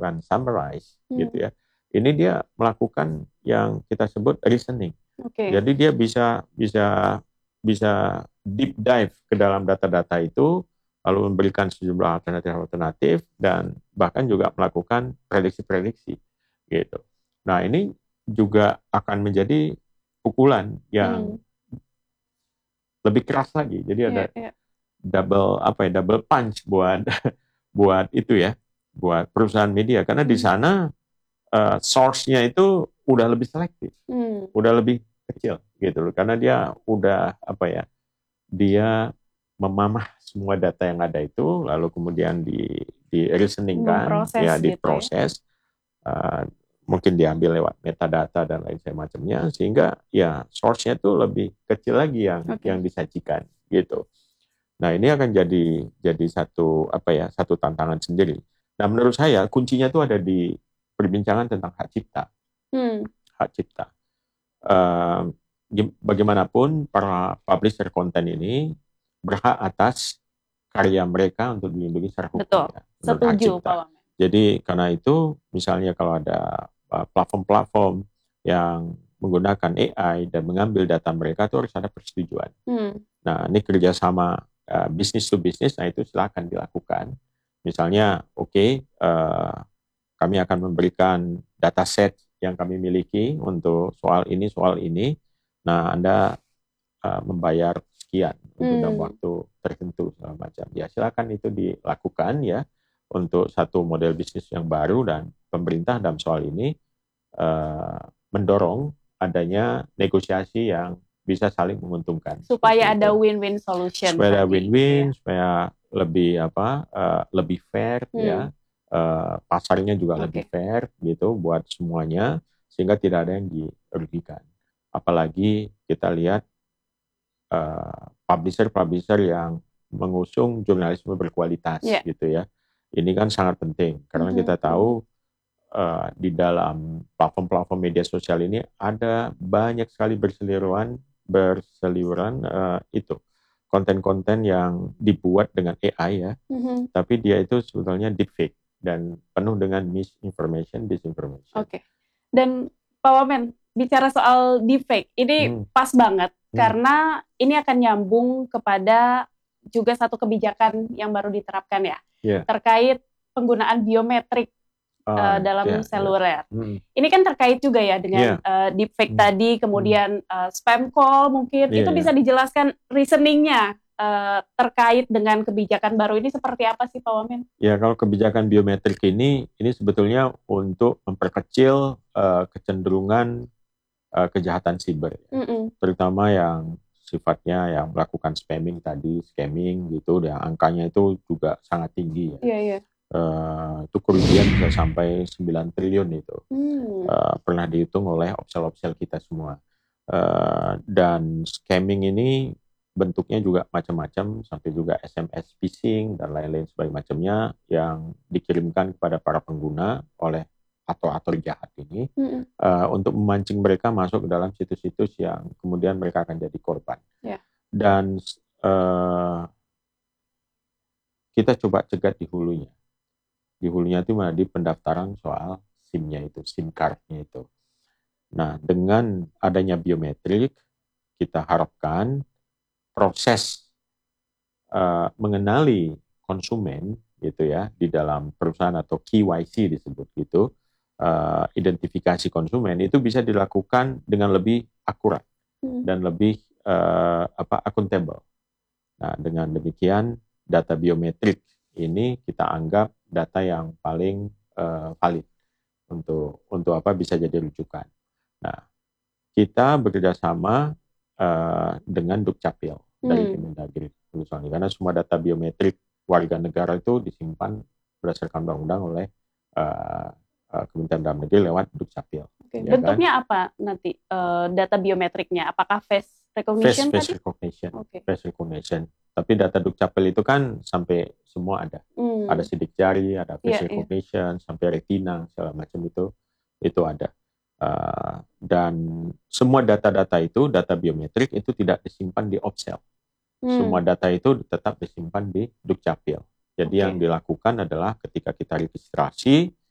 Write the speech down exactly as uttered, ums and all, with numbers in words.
melakukan summarize Hmm. gitu ya. Ini dia melakukan yang kita sebut reasoning. Oke. Jadi dia bisa bisa bisa deep dive ke dalam data-data itu, lalu memberikan sejumlah alternatif-alternatif dan bahkan juga melakukan prediksi-prediksi gitu. Nah, ini juga akan menjadi pukulan yang Hmm. lebih keras lagi. Jadi ada Iya, iya. double apa ya, double punch buat buat itu ya, buat perusahaan media karena di Hmm. sana uh, source-nya itu udah lebih selektif, Hmm. udah lebih kecil gitu loh. Karena dia udah apa ya, dia memamah semua data yang ada itu, lalu kemudian di di reasoningkan, Memproses ya gitu ya. diproses, uh, mungkin diambil lewat metadata dan lain semacamnya, sehingga ya source-nya itu lebih kecil lagi yang Oke. yang disajikan gitu. Nah, ini akan jadi jadi satu apa ya, satu tantangan sendiri. Nah, menurut saya kuncinya itu ada di perbincangan tentang hak cipta. Hmm. Hak cipta. Uh, bagaimanapun para publisher konten ini berhak atas karya mereka untuk dilindungi secara hukum. Betul. Ya, menurut hak Setuju, cipta. Pak Wamen. Jadi karena itu misalnya kalau ada uh, platform-platform yang menggunakan A I dan mengambil data mereka itu harus ada persetujuan. Hmm. Nah, ini kerjasama uh, bisnis to bisnis, nah itu silakan dilakukan. Misalnya, oke, okay, uh, kami akan memberikan dataset yang kami miliki untuk soal ini, soal ini. Nah, Anda uh, membayar sekian untuk dalam Hmm. waktu tertentu segala macam. Ya, silakan itu dilakukan ya untuk satu model bisnis yang baru, dan pemerintah dalam soal ini uh, mendorong adanya negosiasi yang bisa saling menguntungkan. Supaya Seperti ada itu. win-win solution Supaya tadi. win-win, Ya. supaya lebih apa, uh, lebih fair Hmm. ya, uh, pasarnya juga Oke. lebih fair gitu buat semuanya, sehingga tidak ada yang dirugikan. Apalagi kita lihat uh, publisher-publisher yang mengusung jurnalisme berkualitas Yeah. gitu ya. Ini kan sangat penting karena Mm-hmm. kita tahu uh, di dalam platform-platform media sosial ini ada banyak sekali berseliweran berseliweran uh, itu konten-konten yang dibuat dengan A I ya, mm-hmm. tapi dia itu sebetulnya deepfake dan penuh dengan misinformation, disinformation. Oke. Okay. Dan Pak Wamen, bicara soal deepfake, ini hmm. pas banget hmm. karena ini akan nyambung kepada juga satu kebijakan yang baru diterapkan ya, yeah. terkait penggunaan biometrik uh, uh, dalam yeah, seluler. Yeah. Hmm. Ini kan terkait juga ya dengan yeah. uh, deepfake hmm. tadi, kemudian hmm. uh, spam call mungkin, yeah, itu bisa yeah. dijelaskan reasoningnya uh, terkait dengan kebijakan baru ini seperti apa sih Pak Wamen? Ya, kalau kebijakan biometrik ini, ini sebetulnya untuk memperkecil uh, kecenderungan uh, kejahatan siber, ya. Mm-mm. Terutama yang sifatnya yang melakukan spamming tadi, scamming gitu, dan angkanya itu juga sangat tinggi ya. Yeah, yeah. Uh, itu kerugian bisa sampai sembilan triliun itu. Hmm. Uh, pernah dihitung oleh opsel-opsel kita semua. Uh, dan scamming ini bentuknya juga macam-macam, sampai juga S M S phishing dan lain-lain sebagainya macamnya yang dikirimkan kepada para pengguna oleh aktor-aktor jahat ini, hmm. uh, untuk memancing mereka masuk ke dalam situs-situs yang kemudian mereka akan jadi korban. Yeah. Dan uh, kita coba cegat di hulunya. Di hulunya itu mana di pendaftaran soal SIM-nya itu, SIM card-nya itu. Nah, dengan adanya biometrik, kita harapkan proses uh, mengenali konsumen gitu ya di dalam perusahaan atau K Y C disebut gitu, uh, identifikasi konsumen itu bisa dilakukan dengan lebih akurat hmm. dan lebih uh, apa akuntabel. Nah, dengan demikian data biometrik ini kita anggap data yang paling uh, valid untuk untuk apa bisa jadi rujukan. Nah, kita bekerjasama uh, dengan Dukcapil hmm. dari Kemendagri, karena semua data biometrik warga negara itu disimpan berdasarkan undang-undang oleh uh, uh, Kementerian Dalam Negeri lewat Dukcapil. Okay. Ya bentuknya kan? apa nanti uh, data biometriknya? Apakah face recognition? Face, face tadi? recognition, okay. face recognition. Tapi data Dukcapil itu kan sampai semua ada, hmm. ada sidik jari, ada face yeah, recognition, yeah. sampai retina segala macam itu, itu ada. Uh, dan semua data-data itu, data biometrik itu tidak disimpan di Opsel. Hmm. Semua data itu tetap disimpan di Dukcapil. Jadi okay. yang dilakukan adalah ketika kita registrasi,